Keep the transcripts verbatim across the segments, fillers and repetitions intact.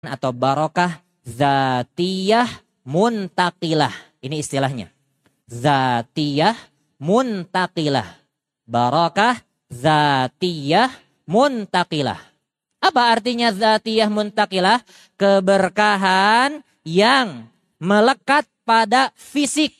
atau barokah zatiyah muntaqilah. Ini istilahnya. Zatiyah muntaqilah. Barokah zatiyah muntaqilah. Apa artinya zatiyah muntaqilah? Keberkahan yang melekat pada fisik.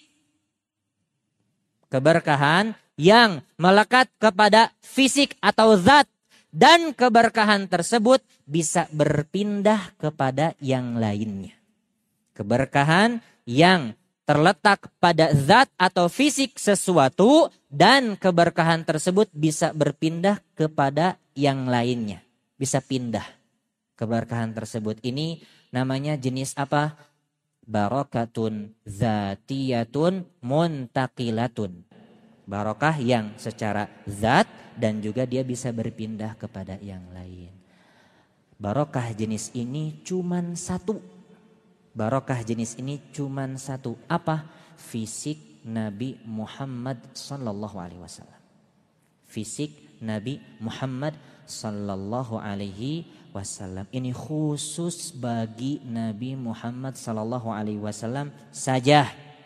Keberkahan yang melekat kepada fisik atau zat. Dan keberkahan tersebut bisa berpindah kepada yang lainnya. Keberkahan yang terletak pada zat atau fisik sesuatu dan keberkahan tersebut bisa berpindah kepada yang lainnya. Bisa pindah. Keberkahan tersebut ini namanya jenis apa? Barokatun zatiyatun muntaqilatun. Barokah yang secara zat dan juga dia bisa berpindah kepada yang lain. Barokah jenis ini cuman satu. Barokah jenis ini cuman satu. Apa? Fisik Nabi Muhammad sallallahu alaihi wasallam. Fisik Nabi Muhammad sallallahu alaihi wasallam. Ini khusus bagi Nabi Muhammad sallallahu alaihi wasallam saja.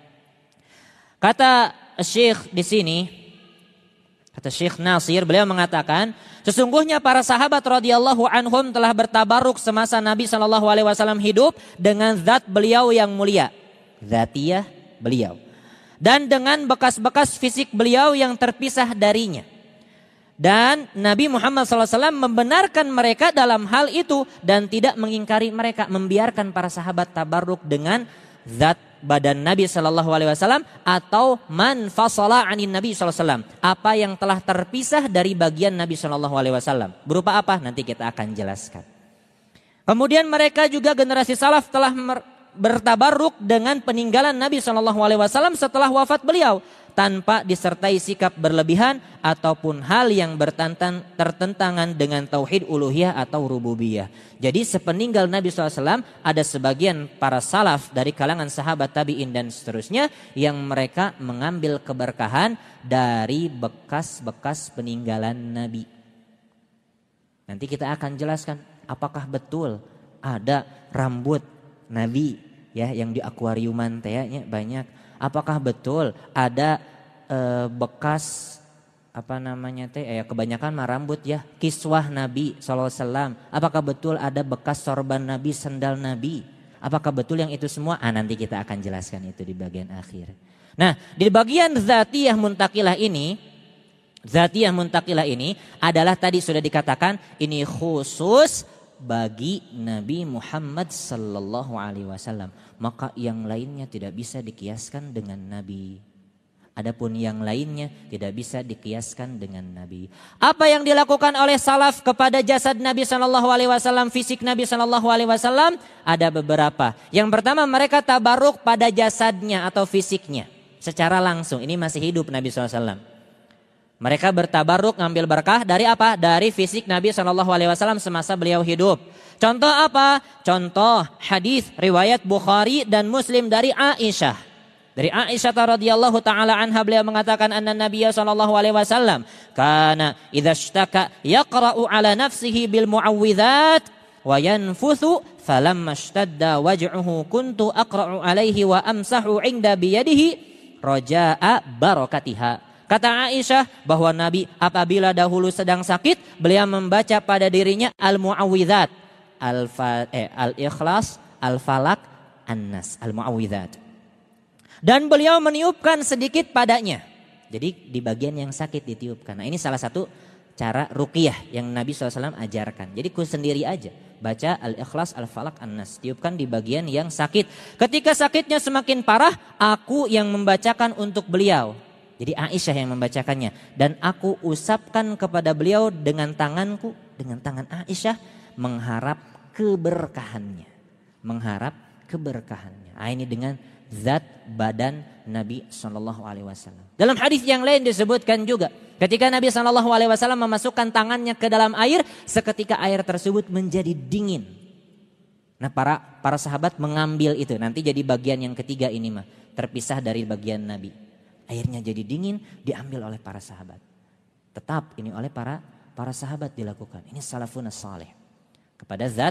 Kata Syekh di sini, kata Syekh Nasir, beliau mengatakan, sesungguhnya para sahabat radhiyallahu anhum telah bertabaruk semasa Nabi sallallahu alaihi wasallam hidup dengan zat beliau yang mulia, zatiyah beliau, dan dengan bekas-bekas fisik beliau yang terpisah darinya. Dan Nabi Muhammad sallallahu alaihi wasallam membenarkan mereka dalam hal itu dan tidak mengingkari mereka, membiarkan para sahabat tabarruk dengan zat badan Nabi sallallahu alaihi wasallam atau man fasala anin Nabi sallallahu alaihi wasallam, apa yang telah terpisah dari bagian Nabi sallallahu alaihi wasallam. Berupa apa? Nanti kita akan jelaskan. Kemudian mereka juga generasi salaf telah bertabarruk dengan peninggalan Nabi sallallahu alaihi wasallam setelah wafat beliau tanpa disertai sikap berlebihan ataupun hal yang bertentangan tertentangan dengan tauhid uluhiyah atau rububiyah. Jadi sepeninggal Nabi shallallahu alaihi wasallam ada sebagian para salaf dari kalangan sahabat tabi'in dan seterusnya yang mereka mengambil keberkahan dari bekas-bekas peninggalan Nabi. Nanti kita akan jelaskan apakah betul ada rambut Nabi ya yang di akuariuman teh banyak. Apakah betul ada e, bekas apa namanya teh ya kebanyakan mah rambut ya kiswah Nabi shallallahu alaihi wasallam. Apakah betul ada bekas sorban Nabi, sendal Nabi? Apakah betul yang itu semua? Ah, nanti kita akan jelaskan itu di bagian akhir. Nah, di bagian zatiyah muntaqilah ini, zatiyah muntaqilah ini adalah tadi sudah dikatakan ini khusus bagi Nabi Muhammad sallallahu alaihi wasallam. Maka yang lainnya tidak bisa dikiaskan dengan Nabi. Adapun yang lainnya tidak bisa dikiaskan dengan Nabi. Apa yang dilakukan oleh salaf kepada jasad Nabi sallallahu alaihi wasallam, fisik Nabi sallallahu alaihi wasallam ada beberapa. Yang pertama, mereka tabaruk pada jasadnya atau fisiknya secara langsung. Ini masih hidup Nabi sallallahu alaihi wasallam. Mereka bertabaruk ngambil berkah dari apa? Dari fisik Nabi shallallahu alaihi wasallam semasa beliau hidup. Contoh apa? Contoh hadis riwayat Bukhari dan Muslim dari Aisyah. Dari Aisyah radhiyallahu taala anha beliau mengatakan anna Nabiyya shallallahu alaihi wasallam kana idza ishtaka yaqra'u ala nafsihi bil mu'awwidzat wa yanfuthu falamma ishtadda waj'uhu kuntu aqra'u alaihi wa amsahu 'inda biyadihi raja'a barakatiha. Kata Aisyah bahwa Nabi apabila dahulu sedang sakit, beliau membaca pada dirinya al-mu'awwidzat, eh, al-ikhlas, al-falak, an-nas, al-mu'awwidzat. Dan beliau meniupkan sedikit padanya. Jadi di bagian yang sakit ditiupkan. Nah, ini salah satu cara ruqyah yang Nabi shallallahu alaihi wasallam ajarkan. Jadi ku sendiri aja. Baca al-ikhlas, al-falak, an-nas. Tiupkan di bagian yang sakit. Ketika sakitnya semakin parah, aku yang membacakan untuk beliau. Jadi Aisyah yang membacakannya. Dan aku usapkan kepada beliau dengan tanganku, dengan tangan Aisyah, mengharap keberkahannya. Mengharap keberkahannya. Nah, ini dengan zat badan Nabi shallallahu alaihi wasallam. Dalam hadis yang lain disebutkan juga, ketika Nabi shallallahu alaihi wasallam memasukkan tangannya ke dalam air, seketika air tersebut menjadi dingin. Nah, para para sahabat mengambil itu. Nanti jadi bagian yang ketiga ini mah, terpisah dari bagian Nabi. Airnya jadi dingin, diambil oleh para sahabat. Tetap ini oleh para para sahabat dilakukan. Ini salafun saleh. Kepada zat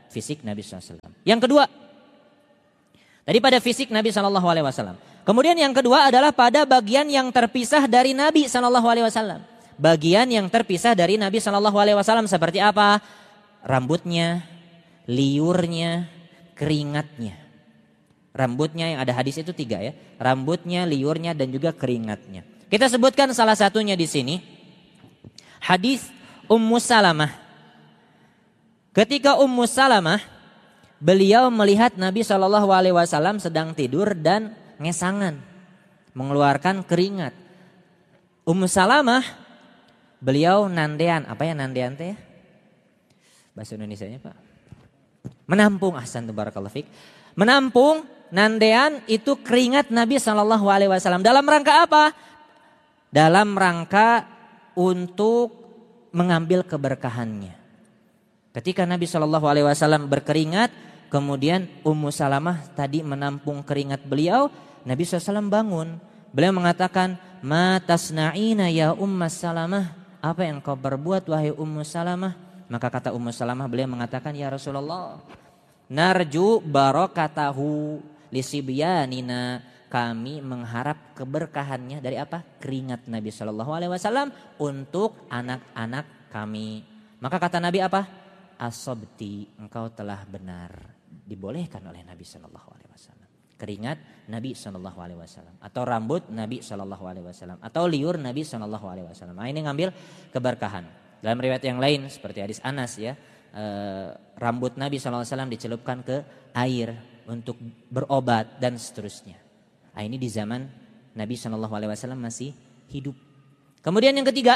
fisik Nabi shallallahu alaihi wasallam. Yang kedua, tadi pada fisik Nabi shallallahu alaihi wasallam. Kemudian yang kedua adalah pada bagian yang terpisah dari Nabi shallallahu alaihi wasallam. Bagian yang terpisah dari Nabi shallallahu alaihi wasallam seperti apa? Rambutnya, liurnya, keringatnya. Rambutnya yang ada hadis itu tiga ya. Rambutnya, liurnya, dan juga keringatnya. Kita sebutkan salah satunya di sini. Hadis Ummu Salamah. Ketika Ummu Salamah, beliau melihat Nabi shallallahu alaihi wasallam sedang tidur dan ngesangan, mengeluarkan keringat. Ummu Salamah, beliau nandean. Apa ya nandean teh? Bahasa Indonesianya Pak. Menampung, ahsan barakallahu fik. Menampung, nandean itu keringat Nabi shallallahu alaihi wasallam. Dalam rangka apa? Dalam rangka untuk mengambil keberkahannya. Ketika Nabi shallallahu alaihi wasallam berkeringat, kemudian Ummu Salamah tadi menampung keringat beliau, Nabi shallallahu alaihi wasallam bangun. Beliau mengatakan, "Ma tasna'ina ya Ummu Salamah?" Apa yang kau berbuat wahai Ummu Salamah? Maka kata Ummu Salamah, beliau mengatakan, "Ya Rasulullah, narju barokatahu lisibyanina." Kami mengharap keberkahannya dari apa? Keringat Nabi shallallahu alaihi wasallam untuk anak-anak kami. Maka kata Nabi apa? Asobti, engkau telah benar. Dibolehkan oleh Nabi shallallahu alaihi wasallam. Keringat Nabi shallallahu alaihi wasallam. Atau rambut Nabi shallallahu alaihi wasallam. Atau liur Nabi shallallahu alaihi wasallam. Nah, ini ngambil keberkahan. Dalam riwayat yang lain seperti hadis Anas ya. E, rambut Nabi shallallahu alaihi wasallam dicelupkan ke air untuk berobat dan seterusnya. Nah, ini di zaman Nabi shallallahu alaihi wasallam masih hidup. Kemudian yang ketiga,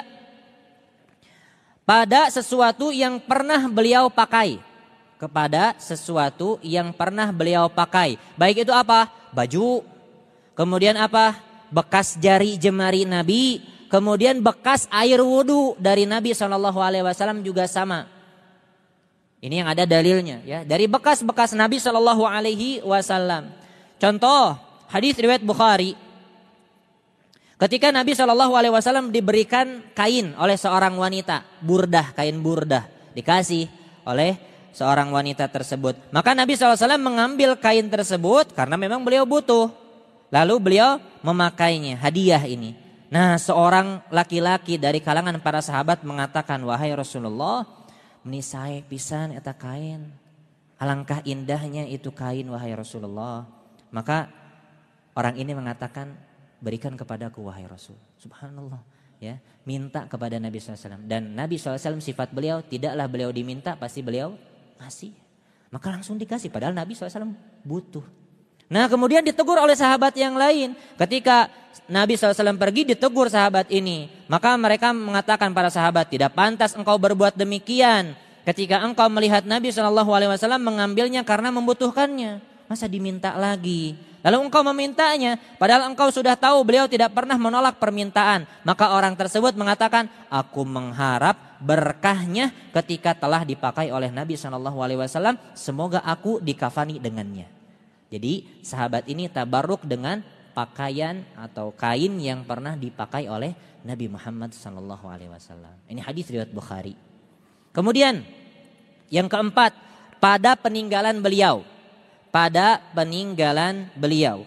pada sesuatu yang pernah beliau pakai. Kepada sesuatu yang pernah beliau pakai. Baik itu apa? Baju. Kemudian apa? Bekas jari jemari Nabi. Kemudian bekas air wudhu dari Nabi shallallahu alaihi wasallam juga sama. Ini yang ada dalilnya ya. Dari bekas-bekas Nabi shallallahu alaihi wasallam. Contoh. Hadis riwayat Bukhari. Ketika Nabi shallallahu alaihi wasallam diberikan kain oleh seorang wanita, burdah, kain burdah, dikasih oleh seorang wanita tersebut. Maka Nabi shallallahu alaihi wasallam mengambil kain tersebut karena memang beliau butuh. Lalu beliau memakainya, hadiah ini. Nah, seorang laki-laki dari kalangan para sahabat mengatakan, "Wahai Rasulullah, menisai pisan eta kain. Alangkah indahnya itu kain wahai Rasulullah." Maka orang ini mengatakan, berikan kepadaku wahai Rasul. Subhanallah. Ya, minta kepada Nabi shallallahu alaihi wasallam. Dan Nabi shallallahu alaihi wasallam sifat beliau, tidaklah beliau diminta, pasti beliau ngasih. Maka langsung dikasih, padahal Nabi shallallahu alaihi wasallam butuh. Nah, kemudian ditegur oleh sahabat yang lain. Ketika Nabi shallallahu alaihi wasallam pergi, ditegur sahabat ini. Maka mereka mengatakan para sahabat, tidak pantas engkau berbuat demikian. Ketika engkau melihat Nabi shallallahu alaihi wasallam mengambilnya karena membutuhkannya. Masa diminta lagi? Lalu engkau memintanya, padahal engkau sudah tahu beliau tidak pernah menolak permintaan. Maka orang tersebut mengatakan, aku mengharap berkahnya ketika telah dipakai oleh Nabi shallallahu alaihi wasallam. Semoga aku dikafani dengannya. Jadi sahabat ini tabarruk dengan pakaian atau kain yang pernah dipakai oleh Nabi Muhammad shallallahu alaihi wasallam. Ini hadis riwayat Bukhari. Kemudian yang keempat, pada peninggalan beliau. Pada peninggalan beliau.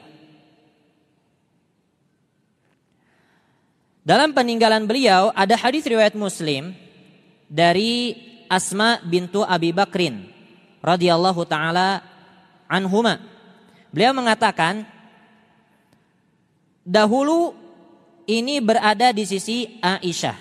Dalam peninggalan beliau ada hadis riwayat Muslim dari Asma bintu Abi Bakrin radhiyallahu taala anhuma. Beliau mengatakan, dahulu ini berada di sisi Aisyah.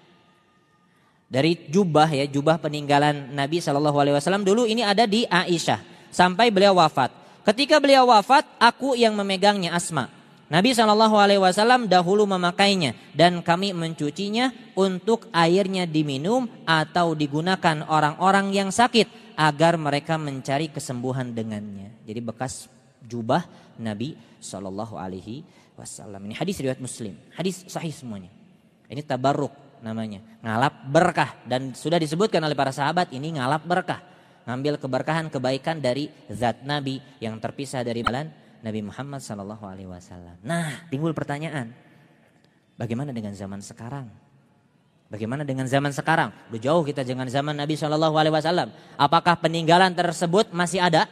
Dari jubah ya, jubah peninggalan Nabi shallallahu alaihi wasallam dulu ini ada di Aisyah. Sampai beliau wafat. Ketika beliau wafat, aku yang memegangnya, Asma. Nabi shallallahu alaihi wasallam dahulu memakainya dan kami mencucinya untuk airnya diminum atau digunakan orang-orang yang sakit agar mereka mencari kesembuhan dengannya. Jadi bekas jubah Nabi shallallahu alaihi wasallam. Ini hadis riwayat Muslim, hadis sahih semuanya. Ini tabarruk namanya, ngalap berkah, dan sudah disebutkan oleh para sahabat ini ngalap berkah. Ngambil keberkahan kebaikan dari zat Nabi yang terpisah dari balan Nabi Muhammad shallallahu alaihi wasallam. Nah, timbul pertanyaan, bagaimana dengan zaman sekarang? Bagaimana dengan zaman sekarang? Udah jauh kita dengan zaman Nabi Shallallahu Alaihi Wasallam. Apakah peninggalan tersebut masih ada?